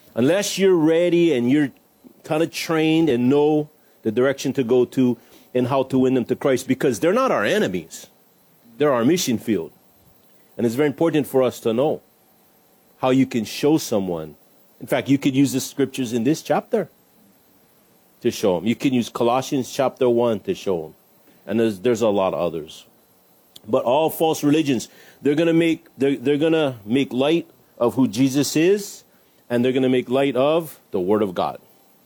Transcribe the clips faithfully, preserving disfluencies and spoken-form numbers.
Unless you're ready and you're kind of trained and know the direction to go to and how to win them to Christ, because they're not our enemies. They're our mission field. And it's very important for us to know how you can show someone. In fact, you could use the scriptures in this chapter to show them. You can use Colossians chapter one to show them. And there's, there's a lot of others. But all false religions, they're going to make, they're, they're going to make light of who Jesus is, and they're going to make light of the Word of God.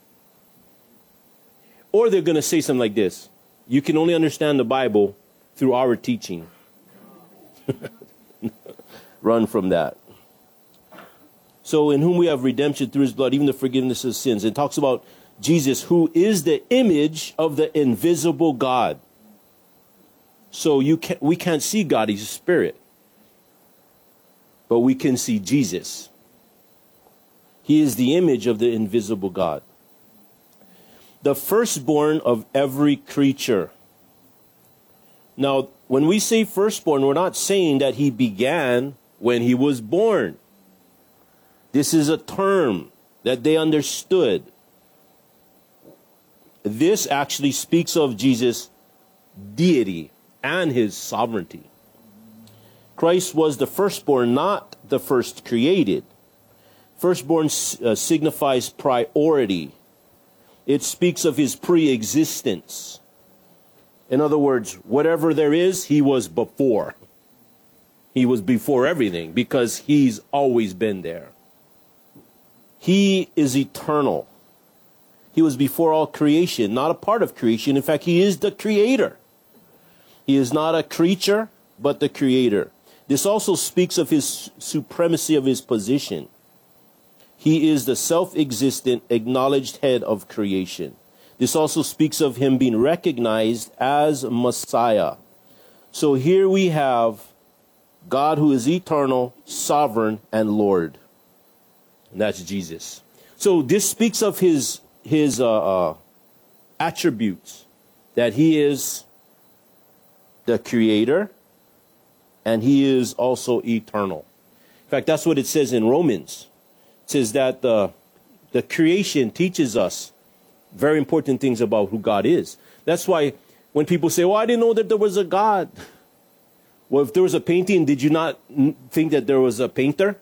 Or they're going to say something like this: you can only understand the Bible through our teaching. Run from that. So in whom we have redemption through his blood, even the forgiveness of sins. It talks about Jesus, who is the image of the invisible God. So you can't, we can't see God, he's a spirit. But we can see Jesus. He is the image of the invisible God. The firstborn of every creature. Now, when we say firstborn, we're not saying that he began when he was born. This is a term that they understood. This actually speaks of Jesus' deity and his sovereignty. Christ was the firstborn, not the first created. Firstborn uh, signifies priority. It speaks of his pre-existence. In other words, whatever there is, he was before. He was before everything because he's always been there. He is eternal. He was before all creation, not a part of creation. In fact, he is the creator. He is not a creature, but the creator. This also speaks of his supremacy of his position. He is the self-existent, acknowledged head of creation. This also speaks of him being recognized as Messiah. So here we have God who is eternal, sovereign, and Lord. And that's Jesus. So this speaks of his, his uh, uh, attributes, that he is the creator and he is also eternal. In fact, that's what it says in Romans. It says that the, the creation teaches us very important things about who God is. That's why when people say, well, I didn't know that there was a God. Well, if there was a painting, did you not think that there was a painter?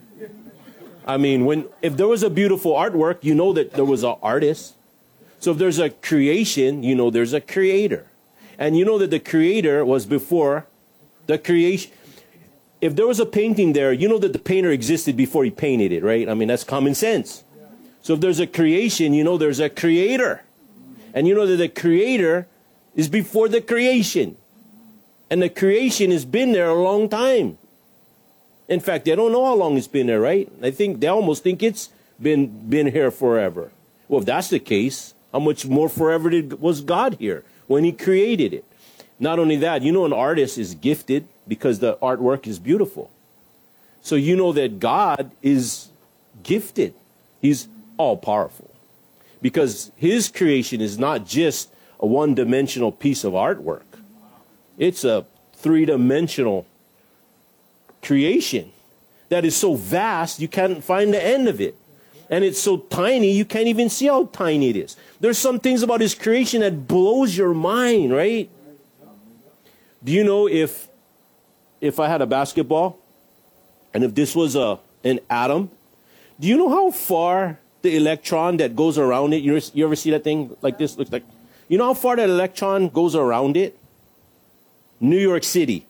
I mean, when if there was a beautiful artwork, you know that there was an artist. So if there's a creation, you know there's a creator. And you know that the creator was before the creation. If there was a painting there, you know that the painter existed before he painted it, right? I mean, that's common sense. So if there's a creation, you know there's a creator. And you know that the creator is before the creation. And the creation has been there a long time. In fact, they don't know how long it's been there, right? I think they almost think it's been been here forever. Well, if that's the case, how much more forever did, was God here when he created it? Not only that, you know an artist is gifted because the artwork is beautiful. So you know that God is gifted. He's all-powerful. Because his creation is not just a one-dimensional piece of artwork. It's a three-dimensional creation that is so vast you can't find the end of it. And it's so tiny you can't even see how tiny it is. There's some things about his creation that blows your mind, right? Do you know if if I had a basketball and if this was a an atom, do you know how far the electron that goes around it, you, you ever see that thing like this? Looks like, you know how far that electron goes around it? New York City.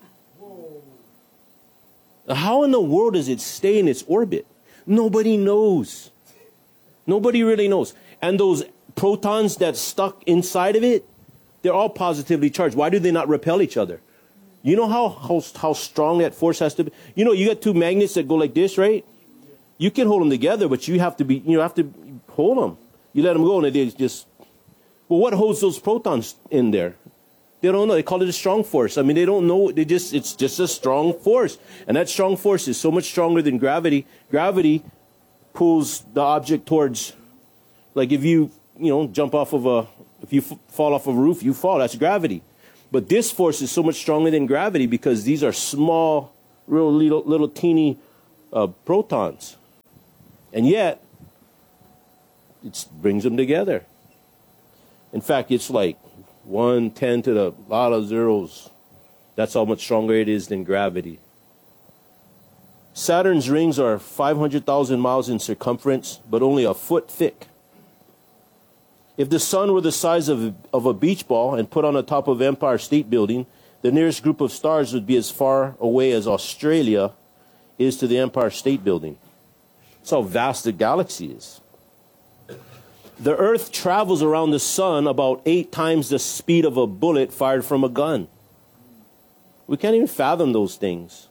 How in the world does it stay in its orbit? Nobody knows. Nobody really knows. And those protons that stuck inside of it, they're all positively charged. Why do they not repel each other? You know how, how, how strong that force has to be? You know, you got two magnets that go like this, right? You can hold them together, but you have to be, you have to hold them. You let them go and they just, well, what holds those protons in there? They don't know. They call it a strong force. I mean, they don't know. They just, it's just a strong force. And that strong force is so much stronger than gravity. Gravity pulls the object towards, like if you, you know, jump off of a, if you f fall off of a roof, you fall. That's gravity. But this force is so much stronger than gravity because these are small, real little, little teeny uh, protons. And yet, it brings them together. In fact, it's like one, ten to the lot of zeros. That's how much stronger it is than gravity. Saturn's rings are five hundred thousand miles in circumference, but only a foot thick. If the sun were the size of, of a beach ball and put on the top of Empire State Building, the nearest group of stars would be as far away as Australia is to the Empire State Building. That's how vast the galaxy is. The Earth travels around the sun about eight times the speed of a bullet fired from a gun. We can't even fathom those things.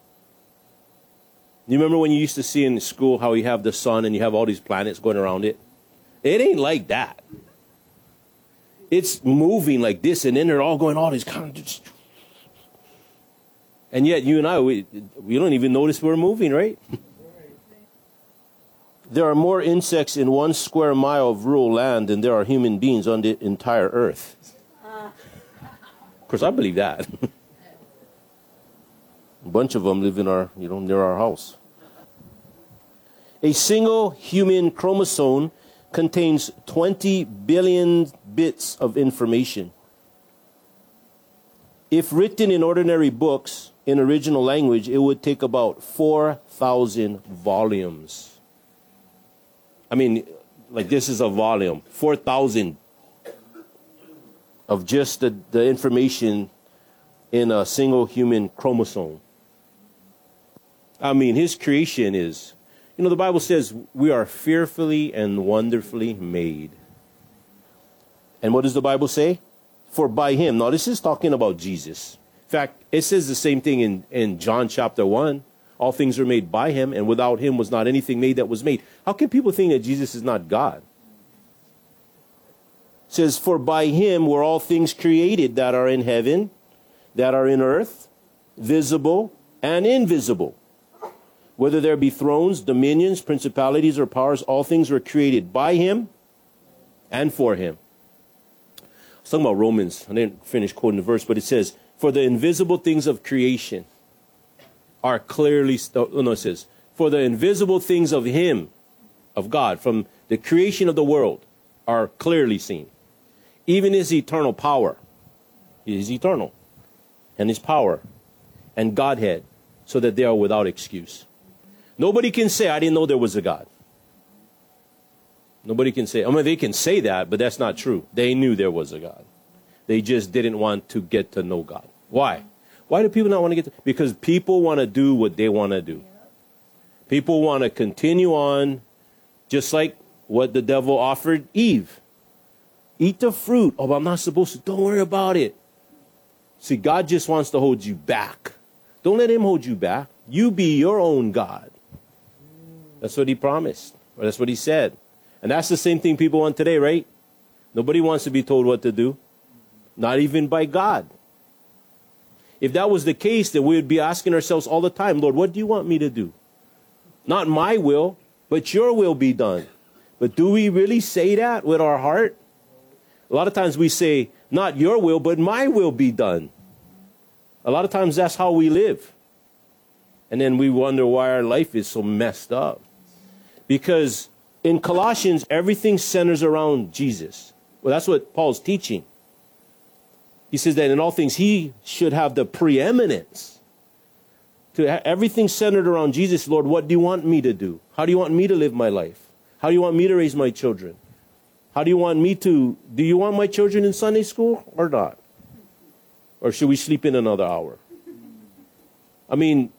You remember when you used to see in school how you have the sun and you have all these planets going around it? It ain't like that. It's moving like this, and then they're all going all these kind of... And yet you and I, we, we don't even notice we're moving, right? There are more insects in one square mile of rural land than there are human beings on the entire earth. Of course, I believe that. A bunch of them live in our, you know, near our house. A single human chromosome contains twenty billion bits of information. If written in ordinary books in original language, it would take about four thousand volumes. I mean, like this is a volume, four thousand of just the, the information in a single human chromosome. I mean, his creation is, you know, the Bible says we are fearfully and wonderfully made. And what does the Bible say? For by him. Now, this is talking about Jesus. In fact, it says the same thing in, in John chapter one. All things were made by him, and without him was not anything made that was made. How can people think that Jesus is not God? It says, for by him were all things created that are in heaven, that are in earth, visible and invisible. Whether there be thrones, dominions, principalities, or powers, all things were created by him and for him. I was talking about Romans. I didn't finish quoting the verse, but it says, for the invisible things of creation are clearly, oh, no, it says, for the invisible things of him, of God, from the creation of the world, are clearly seen. Even his eternal power, he is eternal, and his power, and Godhead, so that they are without excuse. Nobody can say, I didn't know there was a God. Nobody can say, I mean, they can say that, but that's not true. They knew there was a God. They just didn't want to get to know God. Why? Why do people not want to get to? Because people want to do what they want to do. People want to continue on just like what the devil offered Eve. Eat the fruit. Oh, but I'm not supposed to. Don't worry about it. See, God just wants to hold you back. Don't let him hold you back. You be your own God. That's what he promised. Or that's what he said. And that's the same thing people want today, right? Nobody wants to be told what to do. Not even by God. If that was the case, then we would be asking ourselves all the time, Lord, what do you want me to do? Not my will, but your will be done. But do we really say that with our heart? A lot of times we say, not your will, but my will be done. A lot of times that's how we live. And then we wonder why our life is so messed up. Because in Colossians, everything centers around Jesus. Well, that's what Paul's teaching. He says that in all things, he should have the preeminence. To ha- everything centered around Jesus. Lord, what do you want me to do? How do you want me to live my life? How do you want me to raise my children? How do you want me to, do you want my children in Sunday school or not? Or should we sleep in another hour? I mean,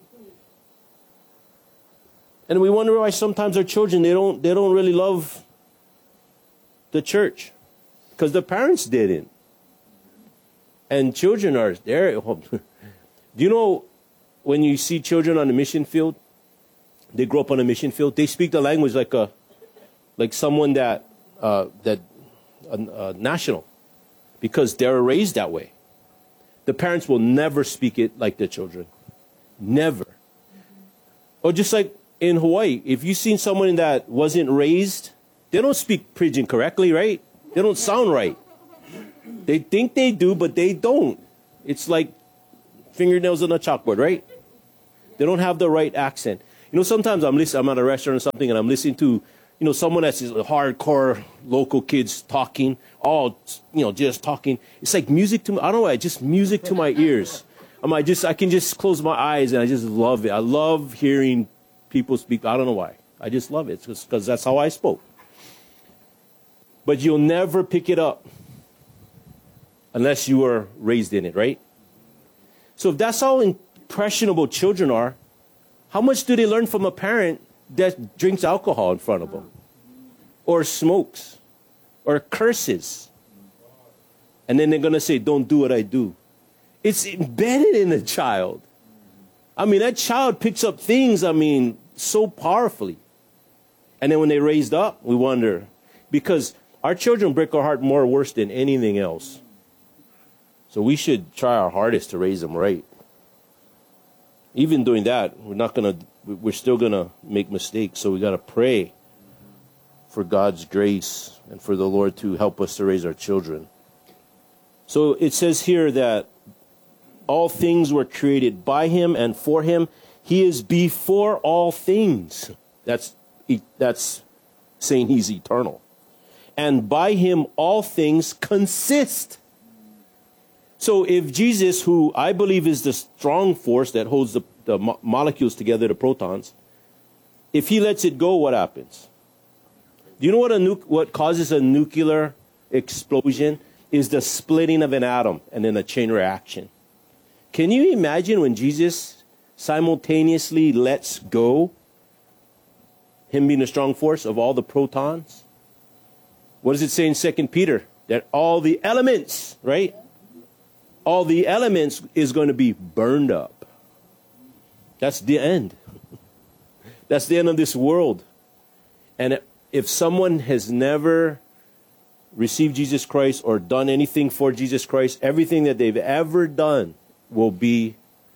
and we wonder why sometimes our children, they don't, they don't really love the church. Because the parents didn't. And children are there. Do you know when you see children on the mission field, they grow up on a mission field, they speak the language like a, like someone that, uh, that, uh, uh, national, because they're raised that way. The parents will never speak it like the children. Never. Or just like in Hawaii, if you've seen someone that wasn't raised, they don't speak pidgin correctly, right? They don't sound right. They think they do, but they don't. It's like fingernails on a chalkboard, right? They don't have the right accent. You know, sometimes I'm listening, I'm at a restaurant or something, and I'm listening to, you know, someone that's hardcore local kids talking, all, you know, just talking. It's like music to me. I don't know, just music to my ears. I'm, I just, I can just close my eyes and I just love it. I love hearing people speak. I don't know why. I just love it because that's how I spoke. But you'll never pick it up unless you were raised in it, right? So if that's how impressionable children are, how much do they learn from a parent that drinks alcohol in front of them, or smokes, or curses? And then they're going to say, don't do what I do. It's embedded in the child. I mean, that child picks up things, I mean, so powerfully. And then when they're raised up, we wonder, because our children break our heart more worse than anything else. So we should try our hardest to raise them right. Even doing that, we're not going to, we're still going to make mistakes. So we got to pray for God's grace and for the Lord to help us to raise our children. So it says here that all things were created by him and for him. He is before all things. That's, that's saying he's eternal. And by him all things consist. So if Jesus, who I believe is the strong force that holds the, the mo- molecules together, the protons, if he lets it go, what happens? Do you know what a nu- what causes a nuclear explosion? Is the splitting of an atom and then a chain reaction. Can you imagine when Jesus simultaneously lets go, him being a strong force, of all the protons? What does it say in Second Peter? That all the elements, right? All the elements is going to be burned up. That's the end. That's the end of this world. And if someone has never received Jesus Christ or done anything for Jesus Christ, everything that they've ever done will be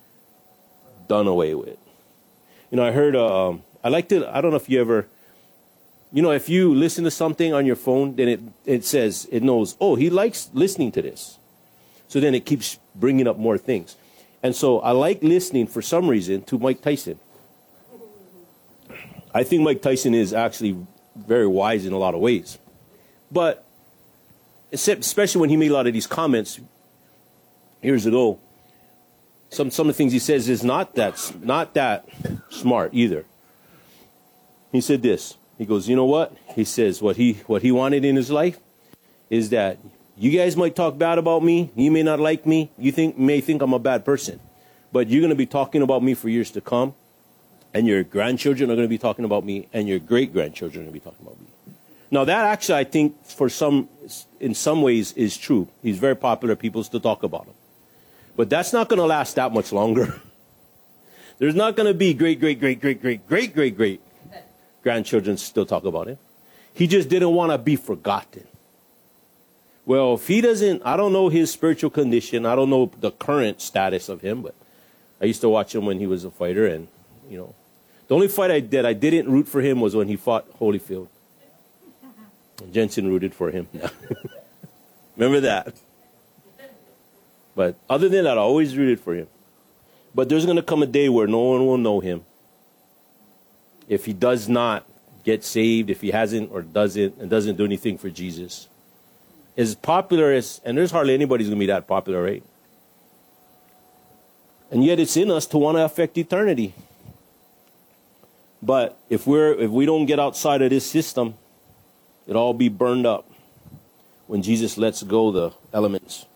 done away with. You know, I heard, uh, um, I like to, I don't know if you ever, you know, if you listen to something on your phone, then it, it says, it knows, oh, he likes listening to this. So then it keeps bringing up more things. And so I like listening, for some reason, to Mike Tyson. I think Mike Tyson is actually very wise in a lot of ways. But especially when he made a lot of these comments years ago, some some of the things he says is not that not that smart either. He said this. He goes, you know what? He says what he what he wanted in his life is that you guys might talk bad about me. You may not like me. You think may think I'm a bad person, but you're going to be talking about me for years to come, and your grandchildren are going to be talking about me, and your great grandchildren are going to be talking about me. Now that actually, I think, for some, in some ways, is true. He's very popular. People still talk about him. But that's not going to last that much longer. There's not going to be great, great, great, great, great, great, great, great grandchildren still talk about him. He just didn't want to be forgotten. Well, if he doesn't, I don't know his spiritual condition. I don't know the current status of him, but I used to watch him when he was a fighter. And, you know, the only fight I did, I didn't root for him was when he fought Holyfield. Jensen rooted for him. Remember that. But other than that, I always rooted for him. But there's going to come a day where no one will know him if he does not get saved, if he hasn't or doesn't and doesn't do anything for Jesus. As popular as, and there's hardly anybody who's going to be that popular, right? And yet it's in us to want to affect eternity. But if we're if we don't get outside of this system, it'll all be burned up when Jesus lets go the elements.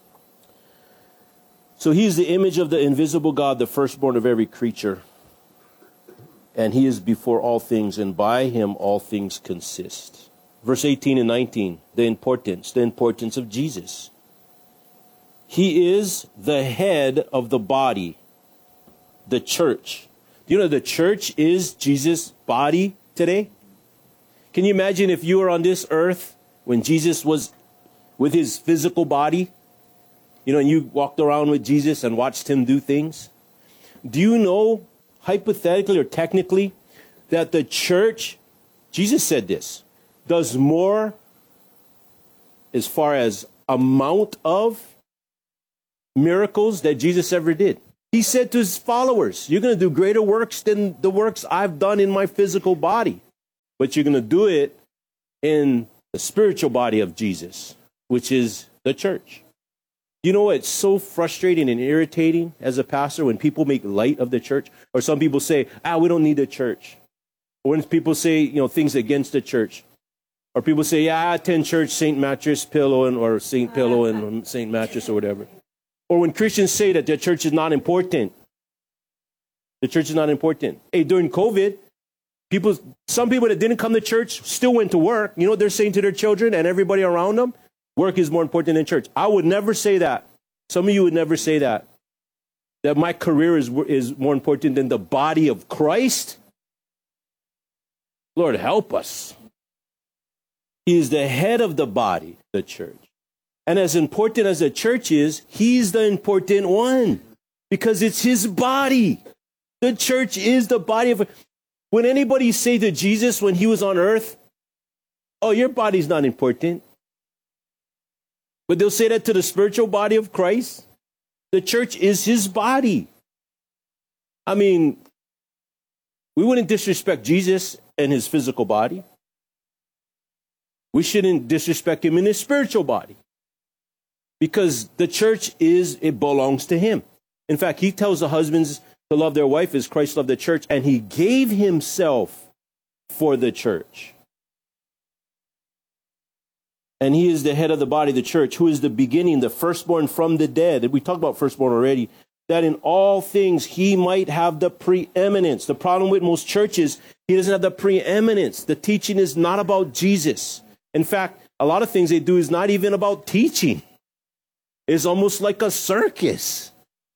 So he is the image of the invisible God, the firstborn of every creature. And he is before all things, and by him all things consist. Verse eighteen and nineteen, the importance, the importance of Jesus. He is the head of the body, the church. Do you know the church is Jesus' body today? Can you imagine if you were on this earth when Jesus was with his physical body? You know, and you walked around with Jesus and watched him do things? Do you know, hypothetically or technically, that the church, Jesus said this, does more as far as amount of miracles that Jesus ever did? He said to his followers, you're going to do greater works than the works I've done in my physical body. But you're going to do it in the spiritual body of Jesus, which is the church. You know, it's so frustrating and irritating as a pastor when people make light of the church, or some people say, ah, we don't need the church. Or when people say, you know, things against the church, or people say, yeah, I attend church, Saint Mattress Pillow, and, or Saint Pillow and Saint Mattress or whatever. Or when Christians say that the church is not important. The church is not important. Hey, during COVID, people, some people that didn't come to church still went to work. You know what they're saying to their children and everybody around them? Work is more important than church. I would never say that. Some of you would never say that. That my career is, is more important than the body of Christ. Lord, help us. He is the head of the body, the church. And as important as the church is, he's the important one. Because it's his body. The church is the body of... When anybody say to Jesus when he was on earth, oh, your body's not important. But they'll say that to the spiritual body of Christ. The church is his body. I mean, we wouldn't disrespect Jesus and his physical body. We shouldn't disrespect him in his spiritual body. Because the church is, it belongs to him. In fact, he tells the husbands to love their wife as Christ loved the church, and he gave himself for the church. And he is the head of the body, the church, who is the beginning, the firstborn from the dead. We talked about firstborn already. That in all things he might have the preeminence. The problem with most churches, he doesn't have the preeminence. The teaching is not about Jesus. In fact, a lot of things they do is not even about teaching. It's almost like a circus.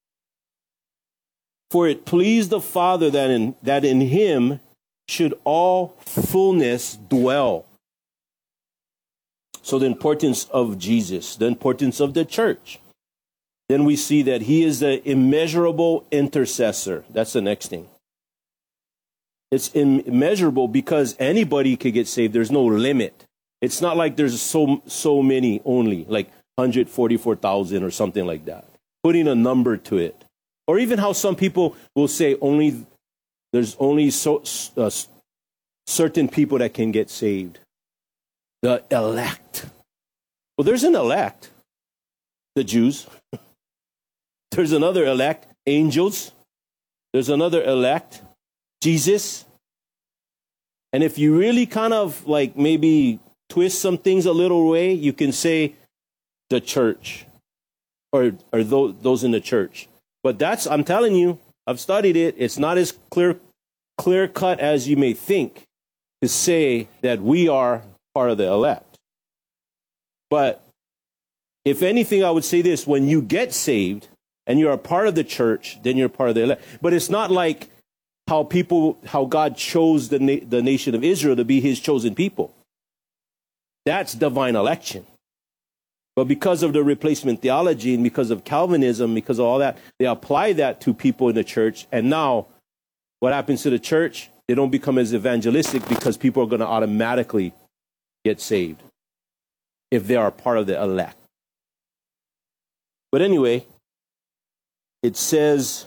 For it pleased the Father that in, that in him should all fullness dwell. So the importance of Jesus, the importance of the church. Then we see that he is the immeasurable intercessor. That's the next thing. It's immeasurable because anybody could get saved. There's no limit. It's not like there's so so many only, like one hundred forty-four thousand or something like that. Putting a number to it. Or even how some people will say only there's only so uh, certain people that can get saved. The elect. Well, there's an elect, the Jews. There's another elect, angels. There's another elect, Jesus. And if you really kind of like maybe twist some things a little way, you can say the church or, or those, those in the church. But that's, I'm telling you, I've studied it. It's not as clear, clear cut as you may think to say that we are part of the elect. But if anything, I would say this: when you get saved and you're a part of the church, then you're part of the elect. But it's not like how people, how God chose the, na- the nation of Israel to be his chosen people. That's divine election. But because of the replacement theology and because of Calvinism, because of all that, they apply that to people in the church. And now what happens to the church? They don't become as evangelistic because people are going to automatically get saved if they are part of the elect. But anyway, it says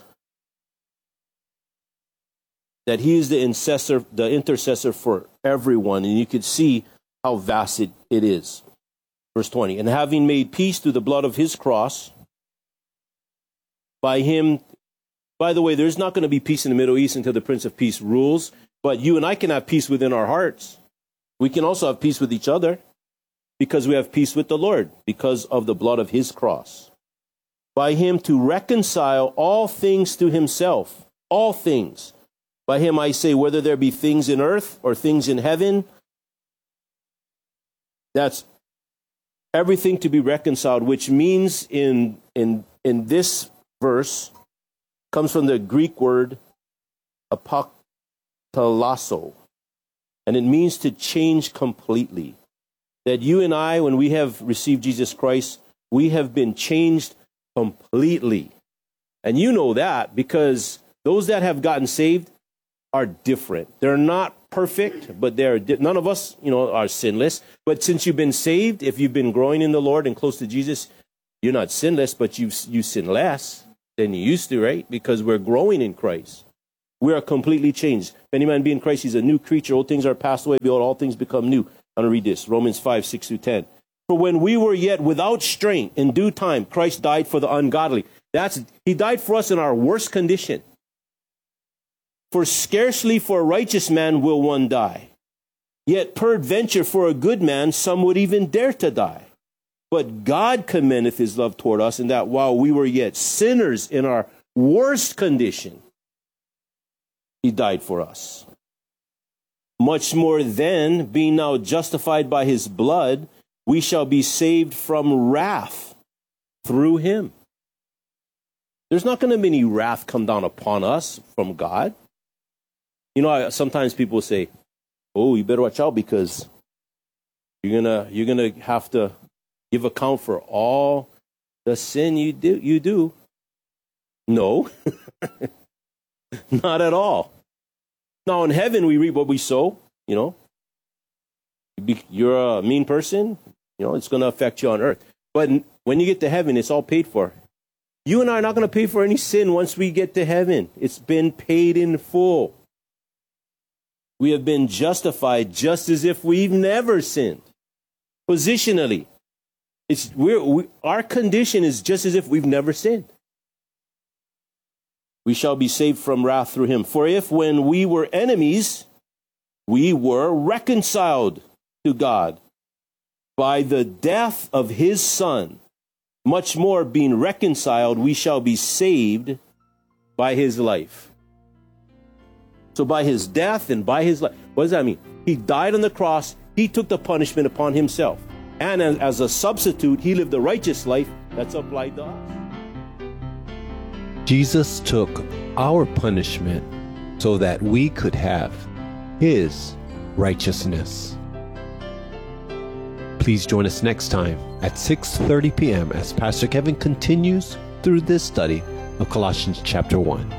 that he is the intercessor, the intercessor for everyone. And you can see how vast it, it is. Verse twenty, and having made peace through the blood of his cross, by him, by the way, there's not going to be peace in the Middle East until the Prince of Peace rules, but you and I can have peace within our hearts. We can also have peace with each other because we have peace with the Lord because of the blood of his cross. By him to reconcile all things to himself, all things. By him I say, whether there be things in earth or things in heaven, that's everything to be reconciled, which means in in in this verse comes from the Greek word apoktalasso, and it means to change completely. That you and I, when we have received Jesus Christ, we have been changed completely. And you know that because those that have gotten saved are different. They're not perfect, but they're di- none of us, you know, are sinless. But since you've been saved, if you've been growing in the Lord and close to Jesus, you're not sinless, but you you sin less. than you used to, right? Because we're growing in Christ. We are completely changed. If any man be in Christ, he's a new creature. Old things are passed away, behold, all things become new. I'm going to read this, Romans five, six through ten. For when we were yet without strength, in due time, Christ died for the ungodly. That's, he died for us in our worst condition. For scarcely for a righteous man will one die. Yet peradventure for a good man, some would even dare to die. But God commendeth his love toward us, in that while we were yet sinners in our worst condition, he died for us. Much more then, being now justified by his blood, we shall be saved from wrath through him. There's not going to be any wrath come down upon us from God. You know, I, sometimes people say, oh, you better watch out because you're gonna you're gonna have to give account for all the sin you do you do. No. Not at all. Now in heaven we reap what we sow, you know. You're a mean person, you know, it's going to affect you on earth. But when you get to heaven, it's all paid for. You and I are not going to pay for any sin once we get to heaven. It's been paid in full. We have been justified just as if we've never sinned. Positionally, it's we're, we, our condition is just as if we've never sinned. We shall be saved from wrath through him. For if when we were enemies, we were reconciled to God by the death of his Son, much more being reconciled, we shall be saved by his life. So by his death and by his life, what does that mean? He died on the cross. He took the punishment upon himself. And as, as a substitute, he lived a righteous life that's applied to us. Jesus took our punishment so that we could have his righteousness. Please join us next time at six thirty p.m. as Pastor Kevin continues through this study of Colossians chapter one.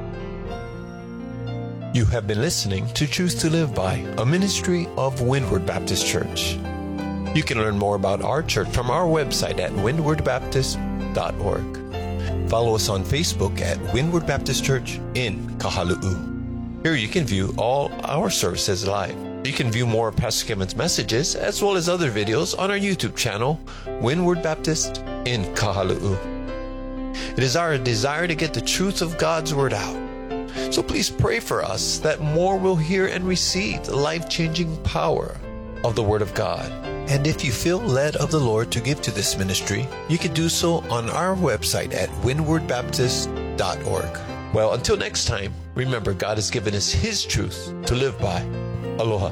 You have been listening to Truth to Live By, a ministry of Windward Baptist Church. You can learn more about our church from our website at windward baptist dot org. Follow us on Facebook at Windward Baptist Church in Kahalu'u. Here you can view all our services live. You can view more of Pastor Kevin's messages as well as other videos on our YouTube channel, Windward Baptist in Kahalu'u. It is our desire to get the truth of God's Word out. So please pray for us that more will hear and receive the life-changing power of the Word of God. And if you feel led of the Lord to give to this ministry, you can do so on our website at windward baptist dot org. Well, until next time, remember God has given us His truth to live by. Aloha.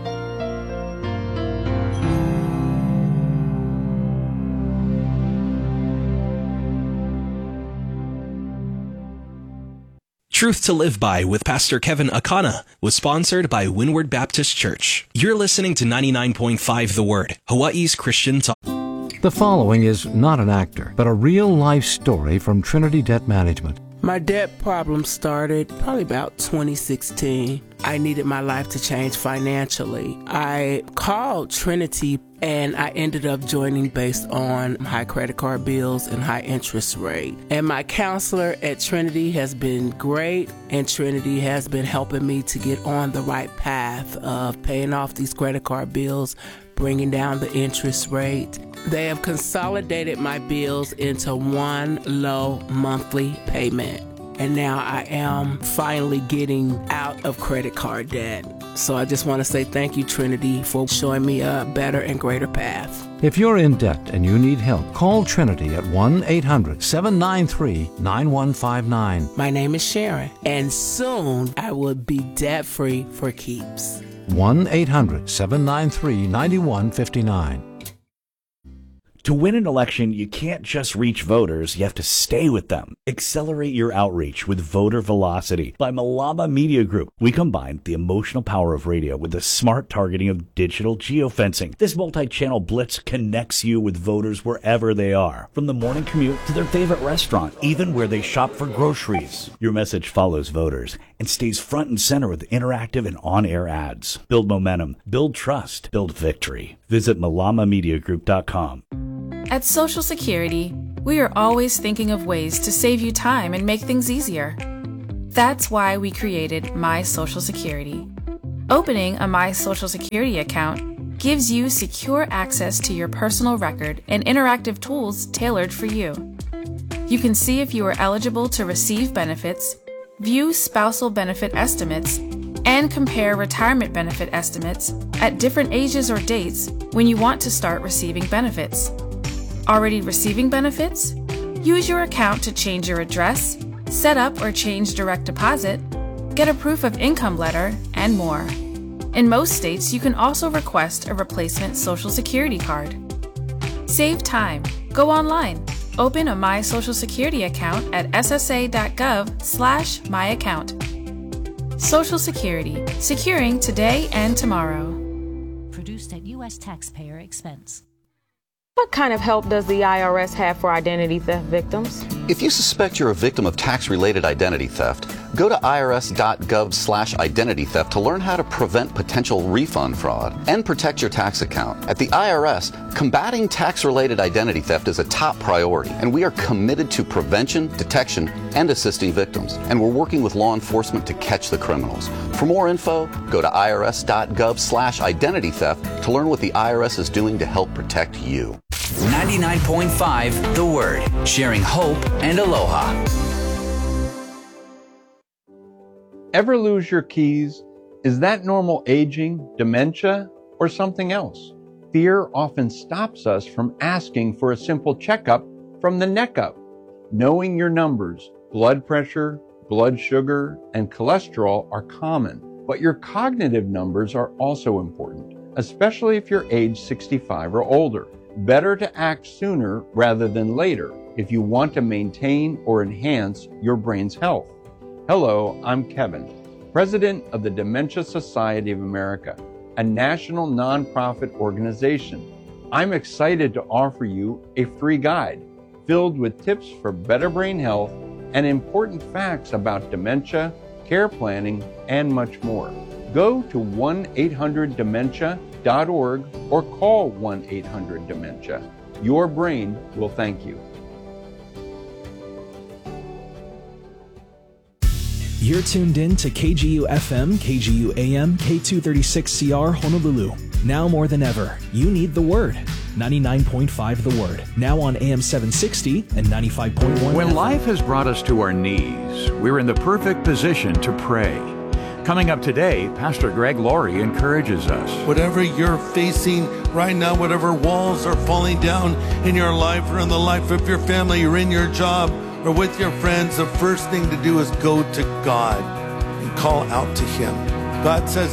Truth to Live By with Pastor Kevin Akana was sponsored by Windward Baptist Church. You're listening to ninety-nine point five The Word, Hawaii's Christian talk. The following is not an actor, but a real-life story from Trinity Debt Management. My debt problem started probably about twenty sixteen. I needed my life to change financially. I called Trinity and I ended up joining based on high credit card bills and high interest rate. And my counselor at Trinity has been great, and Trinity has been helping me to get on the right path of paying off these credit card bills, bringing down the interest rate. They have consolidated my bills into one low monthly payment. And now I am finally getting out of credit card debt. So I just want to say thank you, Trinity, for showing me a better and greater path. If you're in debt and you need help, call Trinity at one eight hundred seven nine three nine one five nine. My name is Sharon, and soon I will be debt-free for keeps. one eight hundred seven nine three nine one five nine. To win an election, you can't just reach voters, you have to stay with them. Accelerate your outreach with Voter Velocity by Malama Media Group. We combine the emotional power of radio with the smart targeting of digital geofencing. This multi-channel blitz connects you with voters wherever they are, from the morning commute to their favorite restaurant, even where they shop for groceries. Your message follows voters and stays front and center with interactive and on-air ads. Build momentum, build trust, build victory. Visit malama media group dot com. At Social Security, We are always thinking of ways to save you time and make things easier. That's why we created My Social Security. Opening a My Social Security account gives you secure access to your personal record and interactive tools tailored for you. You can see if you are eligible to receive benefits, view spousal benefit estimates, and compare retirement benefit estimates at different ages or dates when you want to start receiving benefits. Already receiving benefits? Use your account to change your address, set up or change direct deposit, get a proof of income letter, and more. In most states, you can also request a replacement Social Security card. Save time. Go online. Open a My Social Security account at s s a dot gov slash my account. Social Security, securing today and tomorrow. Produced at U S taxpayer expense. What kind of help does the I R S have for identity theft victims? If you suspect you're a victim of tax-related identity theft, go to I R S dot gov slash identity theft to learn how to prevent potential refund fraud and protect your tax account. At the I R S, combating tax-related identity theft is a top priority, and we are committed to prevention, detection, and assisting victims. And we're working with law enforcement to catch the criminals. For more info, go to I R S dot gov slash identity theft to learn what the I R S is doing to help protect you. ninety-nine point five The Word, sharing hope and aloha. Ever lose your keys? Is that normal aging, dementia, or something else? Fear often stops us from asking for a simple checkup from the neck up. Knowing your numbers, blood pressure, blood sugar, and cholesterol are common, but your cognitive numbers are also important, especially if you're age sixty-five or older. Better to act sooner rather than later if you want to maintain or enhance your brain's health. Hello, I'm Kevin, President of the Dementia Society of America, a national nonprofit organization. I'm excited to offer you a free guide filled with tips for better brain health and important facts about dementia, care planning, and much more. Go to one eight hundred dementia dot org or call one eight hundred dementia. Your brain will thank you. You're tuned in to K G U F M, K G U A M, K two thirty-six C R Honolulu. Now more than ever, you need the Word. ninety-nine point five The Word. Now on A M seven sixty and ninety-five point one. When life has brought us to our knees, we're in the perfect position to pray. Coming up today, Pastor Greg Laurie encourages us. Whatever you're facing right now, whatever walls are falling down in your life or in the life of your family or in your job or with your friends, the first thing to do is go to God and call out to Him. God says